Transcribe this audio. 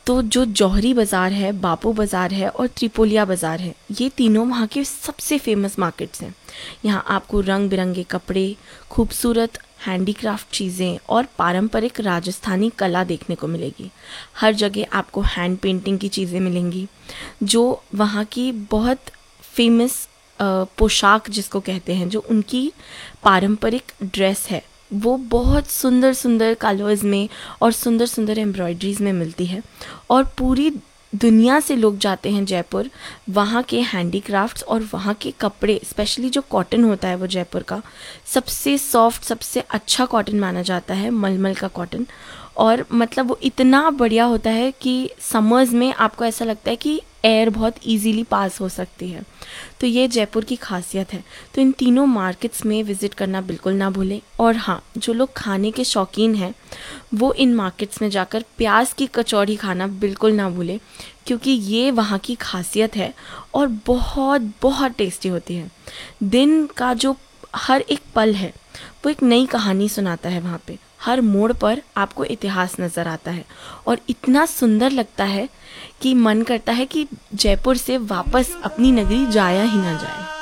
तो जो जौहरी बाज़ार है, बापू बाज़ार है और त्रिपोलिया बाज़ार है, ये तीनों वहाँ के सबसे फेमस मार्केट्स हैं। यहाँ आपको रंग बिरंगे कपड़े, खूबसूरत हैंडीक्राफ्ट चीज़ें और पारंपरिक राजस्थानी कला देखने को मिलेगी। हर जगह आपको हैंड पेंटिंग की चीज़ें मिलेंगी, जो वहाँ की बहुत फेमस पोशाक जिसको कहते हैं, जो उनकी पारंपरिक ड्रेस है, वो बहुत सुंदर सुंदर कलर्स में और सुंदर सुंदर एम्ब्रॉयडरीज में मिलती है। और पूरी दुनिया से लोग जाते हैं जयपुर वहाँ के हैंडीक्राफ्ट्स और वहाँ के कपड़े, स्पेशली जो कॉटन होता है वो जयपुर का सबसे सॉफ्ट, सबसे अच्छा कॉटन माना जाता है, मलमल का कॉटन। और मतलब वो इतना बढ़िया होता है कि समर्स में आपको ऐसा लगता है कि एयर बहुत इजीली पास हो सकती है। तो ये जयपुर की खासियत है। तो इन तीनों मार्केट्स में विज़िट करना बिल्कुल ना भूलें। और हाँ, जो लोग खाने के शौकीन हैं वो इन मार्केट्स में जाकर प्याज की कचौड़ी खाना बिल्कुल ना भूलें, क्योंकि ये वहाँ की खासियत है और बहुत बहुत टेस्टी होती है। दिन का जो हर एक पल है वो एक नई कहानी सुनाता है। वहाँ पे हर मोड़ पर आपको इतिहास नज़र आता है और इतना सुंदर लगता है कि मन करता है कि जयपुर से वापस अपनी नगरी जाया ही ना जाए।